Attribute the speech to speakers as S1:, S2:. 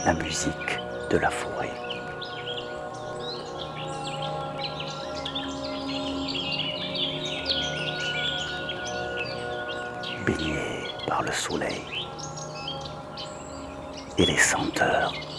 S1: la musique de la forêt. Baigné par le soleil et les senteurs